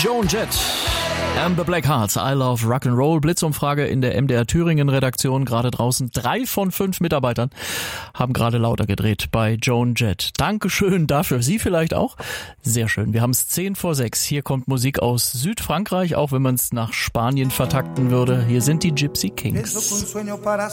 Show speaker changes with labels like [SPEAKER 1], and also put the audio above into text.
[SPEAKER 1] Joan Jett and the Black Hearts, I Love Rock'n'Roll. Blitzumfrage in der MDR Thüringen Redaktion, gerade draußen. 3 von 5 Mitarbeitern haben gerade lauter gedreht bei Joan Jett. Dankeschön dafür. Sie vielleicht auch? Sehr schön. Wir haben es 5:10. Hier kommt Musik aus Südfrankreich, auch wenn man es nach Spanien vertakten würde. Hier sind die Gypsy Kings.